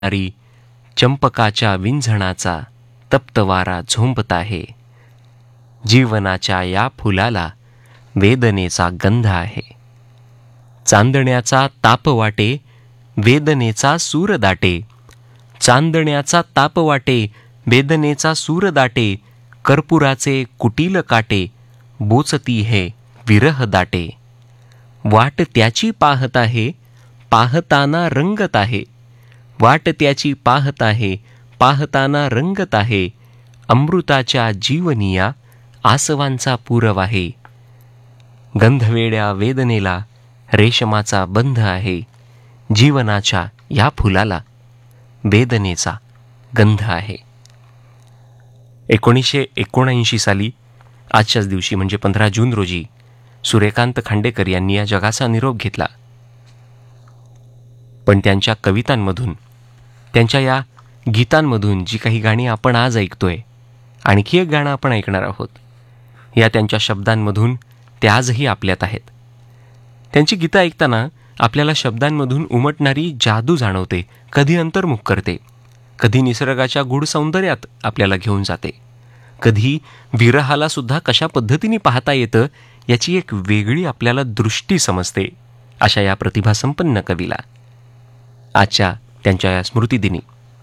नारी चंपकाच्या विंझणाचा तप्त वारा झोंबत आहे. जीवनाच्या या फुलाला वेदनेचा गंध आहे. चांदण्याचा ताप वाटे वेदनेचा सूर दाटे. चांदण्याचा ताप वाटे वेदनेचा सूर दाटे. कर्पुराचे कुटील काटे बोचती हे विरह दाटे. वाट त्याची पाहत आहे पाहताना रंगत आहे. वाट त्याची पाहत आहे पाहताना रंगत आहे. अमृताच्या जीवनिया आसवांचा पूरव आहे. गंधवेड्या वेदनेला रेशमाचा बंध आहे. जीवनाच्या या फुलाला वेदनेचा गंध आहे. 1979 साली आजच्याच दिवशी म्हणजे 15 जून रोजी सूर्यकांत खांडेकर यांनी या जगाचा निरोप घेतला. पण त्यांच्या कवितांमधून, त्यांच्या या गीतांमधून जी काही गाणी आपण आज ऐकतोय, आणखी एक गाणं आपण ऐकणार आहोत, या त्यांच्या शब्दांमधून ते आजही आपल्यात आहेत. त्यांची गीतं ऐकताना आपल्याला शब्दांमधून उमटणारी जादू जाणवते, कधी अंतर्मुख करते, कधी निसर्गाच्या गूढ सौंदर्यात आपल्याला घेऊन जाते, कधी विरहाला सुद्धा कशा पद्धतीने पाहता येतं याची एक वेगळी आपल्याला दृष्टी समजते. अशा या प्रतिभासंपन्न कवीला आजच्या त्यांच्या या स्मृतिदिनी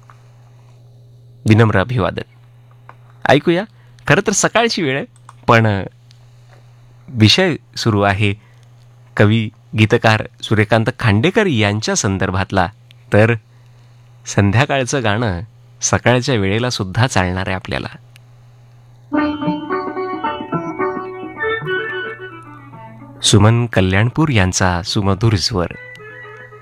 विनम्र अभिवादन. ऐकूया. खरं तर सकाळची वेळ आहे, पण विषय सुरू आहे कवी गीतकार सूर्यकांत खांडेकर यांच्या संदर्भातला, तर संध्याकाळचं गाणं सकाळच्या वेळेला सुद्धा चालणार आहे आपल्याला. सुमन कल्याणपूर यांचा सुमधुर स्वर.